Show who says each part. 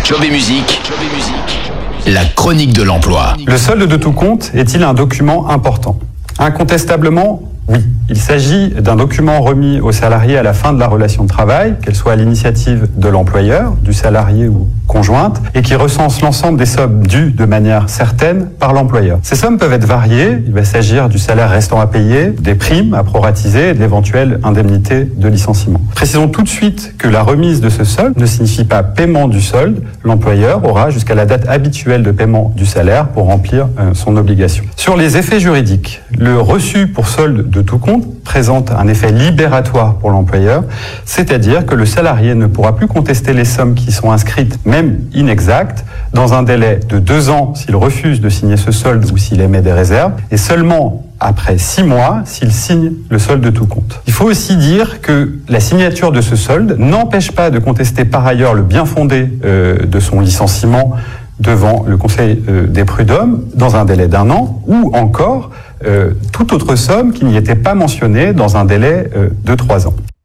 Speaker 1: Job et musique, la chronique de l'emploi.
Speaker 2: Le solde de tout compte est-il un document important ? Incontestablement, oui. Il s'agit d'un document remis aux salariés à la fin de la relation de travail, qu'elle soit à l'initiative de l'employeur, du salarié ou conjointe, et qui recense l'ensemble des sommes dues de manière certaine par l'employeur. Ces sommes peuvent être variées. Il va s'agir du salaire restant à payer, des primes à proratiser et de l'éventuelle indemnité de licenciement. Précisons tout de suite que la remise de ce solde ne signifie pas paiement du solde. L'employeur aura jusqu'à la date habituelle de paiement du salaire pour remplir son obligation. Sur les effets juridiques, le reçu pour solde de tout compte présente un effet libératoire pour l'employeur, c'est-à-dire que le salarié ne pourra plus contester les sommes qui sont inscrites, même inexactes, dans un délai de 2 ans s'il refuse de signer ce solde ou s'il émet des réserves, et seulement après 6 mois s'il signe le solde de tout compte. Il faut aussi dire que la signature de ce solde n'empêche pas de contester par ailleurs le bien fondé de son licenciement devant le Conseil des prud'hommes dans un délai d'1 an, ou encore toute autre somme qui n'y était pas mentionnée dans un délai de 3 ans.